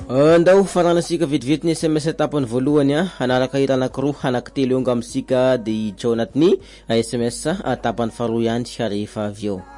Andao faranasika vitivity ny SMS tapany voalohany hanaraka hira anankiroa anankitelo eo angambisika de hiditra ao anatiny SMS tapany faharoa ihany rehefa avy eo.